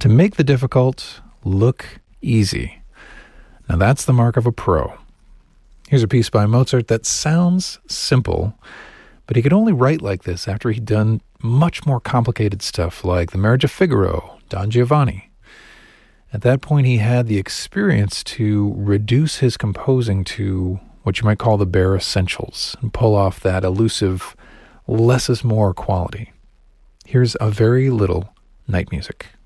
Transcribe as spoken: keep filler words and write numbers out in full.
to make the difficult look easy. Now that's the mark of a pro. Here's a piece by Mozart that sounds simple, but he could only write like this after he'd done much more complicated stuff like The Marriage of Figaro, Don Giovanni. At that point, he had the experience to reduce his composing to what you might call the bare essentials and pull off that elusive less is more quality. Here's a very little night music.